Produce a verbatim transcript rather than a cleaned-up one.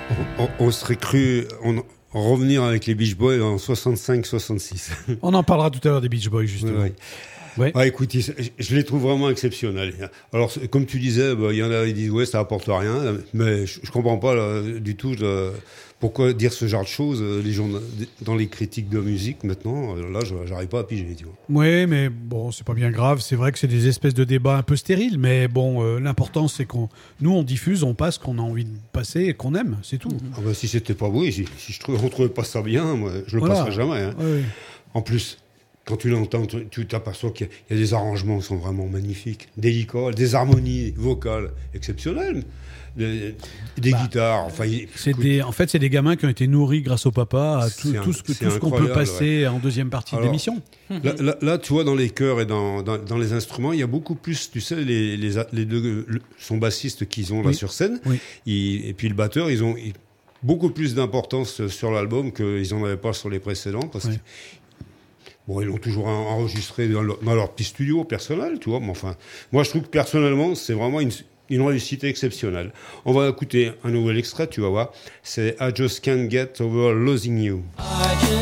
On, on, on serait cru on, revenir avec les Beach Boys en soixante-cinq soixante-six. On en parlera tout à l'heure des Beach Boys, justement. Oui, oui. Ouais. Ah, écoute, je les trouve vraiment exceptionnels. Alors, comme tu disais, bah, il y en a qui disent ouais, ça apporte rien, mais je, je comprends pas là, du tout là, pourquoi dire ce genre de choses. Les gens dans les critiques de musique maintenant, là, j'arrive pas à piger. Tu vois. Oui, mais bon, c'est pas bien grave. C'est vrai que c'est des espèces de débats un peu stériles, mais bon, euh, l'important c'est qu'on, nous, on diffuse, on passe, qu'on a envie de passer et qu'on aime, c'est tout. Ah bah, si c'était pas oui, si, si je trouvais, on trouvait pas ça bien, moi, je le Voilà. passerais jamais. Hein. Oui. En plus. Quand tu l'entends, tu t'aperçois qu'il y a des arrangements qui sont vraiment magnifiques, délicats, des harmonies vocales exceptionnelles, des, des bah, guitares. Enfin, c'est des, en fait, c'est des gamins qui ont été nourris grâce au papa à tout, un, tout ce, que, tout ce qu'on peut passer ouais. en deuxième partie Alors, d'émission. Là, là, là, tu vois, dans les chœurs et dans, dans, dans les instruments, il y a beaucoup plus, tu sais, les, les, les deux le, son bassiste qu'ils ont là oui. sur scène, oui. ils, et puis le batteur, ils ont ils, beaucoup plus d'importance sur l'album qu'ils n'en avaient pas sur les précédents, parce oui. que bon, ils l'ont toujours enregistré dans leur, dans leur petit studio personnel, tu vois. Mais enfin, moi, je trouve que personnellement, c'est vraiment une, une réussite exceptionnelle. On va écouter un nouvel extrait, tu vas voir. C'est I Just Can't Get Over Losing You.